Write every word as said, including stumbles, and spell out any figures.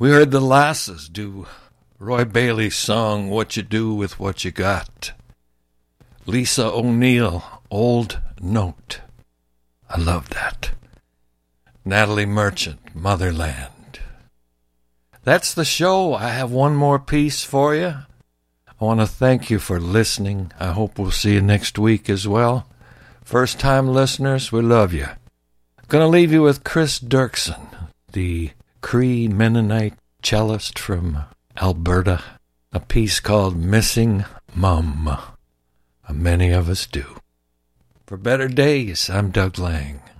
We heard the Lasses do Roy Bailey's song, What You Do With What You Got. Lisa O'Neill, Old Note. I love that. Natalie Merchant, Motherland. That's the show. I have one more piece for you. I want to thank you for listening. I hope we'll see you next week as well. First-time listeners, we love you. I'm going to leave you with Chris Dirksen, the Cree Mennonite cellist from Alberta. A piece called Missing Mum. Many of us do. For better days, I'm Doug Lang.